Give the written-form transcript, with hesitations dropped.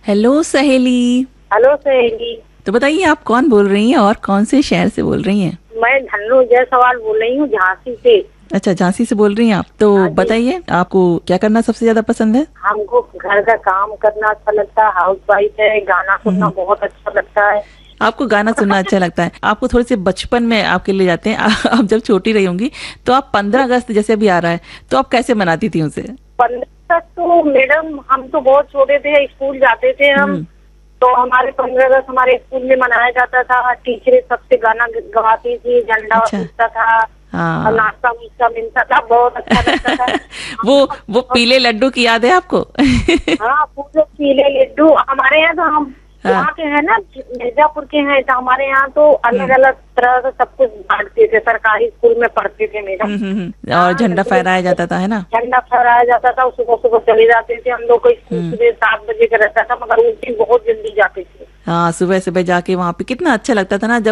Hello सहेली। Hello सहेली। तो बताइए आप कौन बोल रही हैं और कौन से शहर से बोल रही हैं? मैं धन्नो जायसवाल बोल रही हूँ, झांसी से। अच्छा, झांसी से बोल रही हैं आप। तो हाँ जी। बताइए आपको क्या करना सबसे ज्यादा पसंद है? हमको घर का काम करना अच्छा लगता है, हाउस वाइफ है, गाना सुनना बहुत अच्छा लगता है। आपको गाना सुनना अच्छा लगता है। आपको थोड़े से बचपन में आपके ले जाते हैं। आप जब छोटी रही होंगी तो आप 15 अगस्त जैसे अभी आ रहा है तो आप कैसे मनाती थी उसे? 15 तक तो मैडम हम तो बहुत छोटे थे, स्कूल जाते थे हम। तो हमारे 15 अगस्त हमारे स्कूल में मनाया जाता था। टीचरें सबसे गाना गवाती थी, झंडा अच्छा। उठता था और हाँ। नाश्ता वास्ता मिलता था, बहुत अच्छा लगता था। वो पीले लड्डू की याद है आपको? हाँ, पूरे पीले लड्डू हमारे यहाँ। तो हम हाँ। वहाँ के हैं ना, मिर्जापुर के हैं, तो हमारे यहाँ तो अलग अलग तरह से सब कुछ बांटते थे। सरकारी स्कूल में पढ़ते थे मैडम। और हाँ, झंडा फहराया जाता था, है ना? झंडा फहराया जाता था। सुबह सुबह चले जाते थे हम लोग को स्कूल, सुबह 7 बजे का रहता था, मगर उस दिन बहुत जल्दी जाते थे। हाँ, सुबह सुबह जाके वहां पे कितना अच्छा लगता था ना, जब